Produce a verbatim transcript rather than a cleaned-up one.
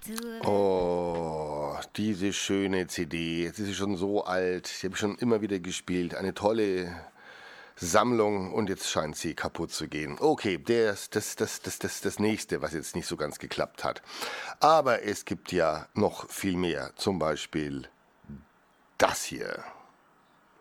Oh, diese schöne C D. Jetzt ist sie schon so alt. Die habe ich schon immer wieder gespielt. Eine tolle Sammlung und jetzt scheint sie kaputt zu gehen. Okay, das, das, das, das, das, das nächste, was jetzt nicht so ganz geklappt hat. Aber es gibt ja noch viel mehr. Zum Beispiel das hier.